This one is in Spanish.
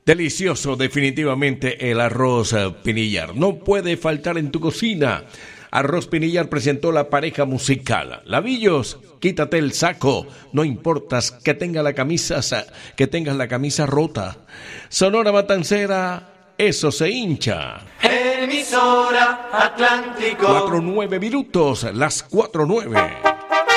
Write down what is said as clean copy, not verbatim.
Delicioso, definitivamente, el arroz Pinillar. No puede faltar en tu cocina. Arroz Pinillar presentó la pareja musical. Lavillos, quítate el saco. No importa que tengas la camisa rota. Sonora Matancera, eso se hincha. Emisora Atlántico. 4:09, las 4:09.